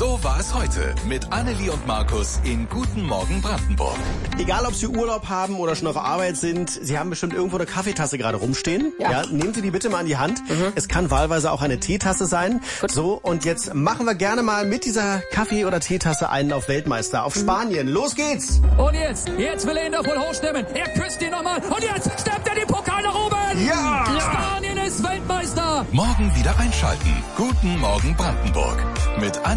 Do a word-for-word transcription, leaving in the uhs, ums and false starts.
So war es heute mit Annelie und Markus in Guten Morgen Brandenburg. Egal, ob Sie Urlaub haben oder schon auf Arbeit sind, Sie haben bestimmt irgendwo eine Kaffeetasse gerade rumstehen. Ja. Ja, nehmen Sie die bitte mal in die Hand. Mhm. Es kann wahlweise auch eine Teetasse sein. Gut. So, und jetzt machen wir gerne mal mit dieser Kaffee- oder Teetasse einen auf Weltmeister, auf Spanien. Los geht's! Und jetzt, jetzt will er ihn doch wohl hochstimmen. Er küsst ihn nochmal. Und jetzt stemmt er den Pokal nach oben. Ja! Spanien ist Weltmeister. Morgen wieder einschalten. Guten Morgen Brandenburg mit